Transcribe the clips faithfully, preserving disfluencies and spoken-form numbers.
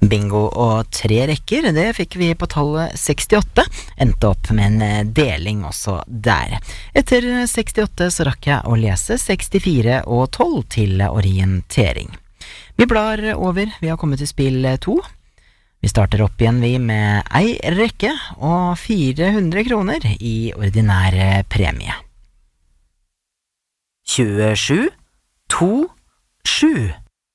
Bingo og tre rekker, det fikk vi på tallet sekstiåtte, endte opp med en deling også der. Etter sekstiåtte så rakk jeg å lese sekstifire og tolv til orientering. Vi blar over, vi har kommet til spill to. Vi starter opp igjen vi med ei rekke og fire hundre kroner i ordinær premie. tjuesju, to, sju.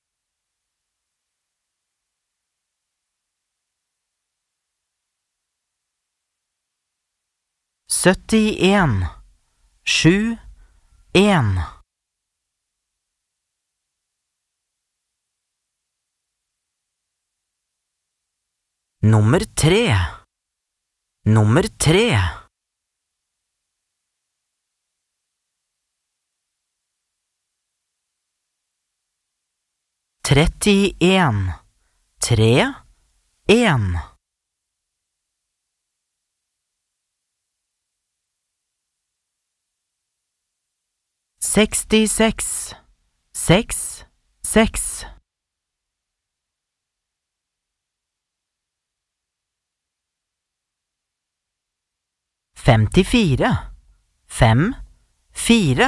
syttien, sju, en. Nummer tre. Nummer tre. trettien, tre, en. sekstiseks, seks, seks. femtifire, fem, fire.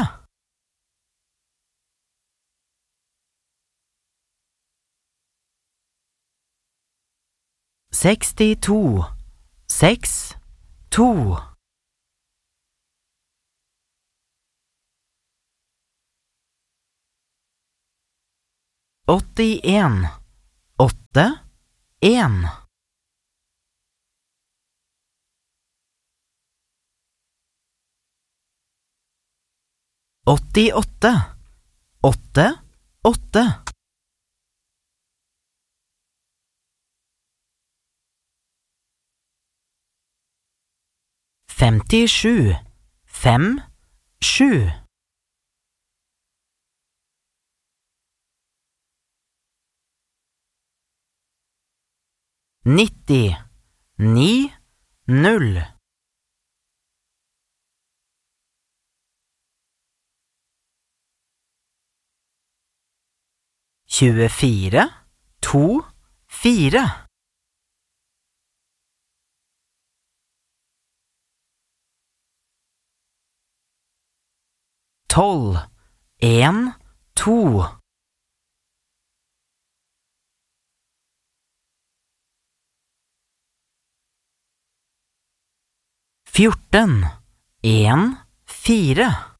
sekstito, seks, to. åttien, åtte, en. åttiåtte, åtte, åtte. femtisju, fem, sju. nitti, ni, null. tjuefire, to, fire. tolv, en, to. fjorten, en, fire.